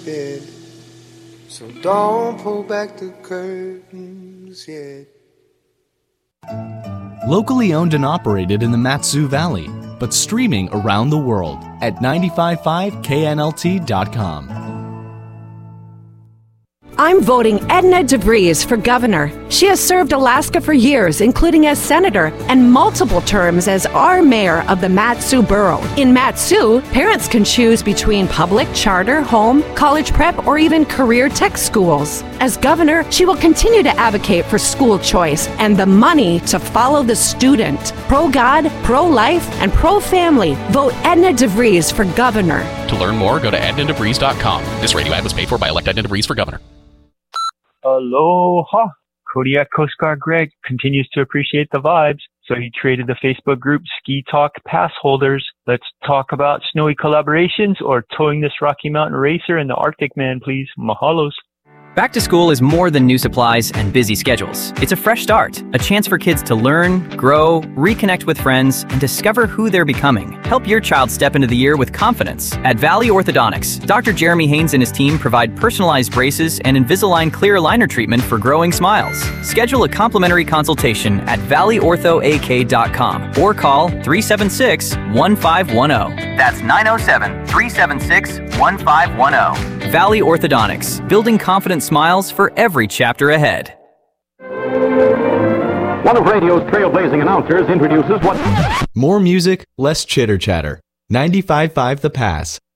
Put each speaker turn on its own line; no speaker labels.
yet. So don't pull back the curtains yet.
Locally owned and operated in the Mat-Su Valley, but streaming around the world at 955knlt.com.
I'm voting Edna DeVries for governor. She has served Alaska for years, including as senator and multiple terms as our mayor of the Mat-Su borough. In Mat-Su, parents can choose between public, charter, home, college prep, or even career tech schools. As governor, she will continue to advocate for school choice and the money to follow the student. Pro-God, pro-life, and pro-family. Vote Edna DeVries for governor.
To learn more, go to ednadevries.com. This radio ad was paid for by Elect Edna DeVries for governor.
Aloha. Kodiak Coast Guard Greg continues to appreciate the vibes, so he traded the Facebook group Ski Talk Pass holders. Let's talk about snowy collaborations or towing this Rocky Mountain racer in the Arctic, man, please. Mahalos.
Back to school is more than new supplies and busy schedules. It's a fresh start, a chance for kids to learn, grow, reconnect with friends, and discover who they're becoming. Help your child step into the year with confidence. At Valley Orthodontics, Dr. Jeremy Haynes and his team provide personalized braces and Invisalign clear aligner treatment for growing smiles. Schedule a complimentary consultation at valleyorthoak.com or call 376-1510. That's 907-376-1510. Valley Orthodontics, building confident smiles for every chapter ahead.
One of radio's trailblazing announcers introduces what...
More music, less chitter-chatter. 95.5 The Pass.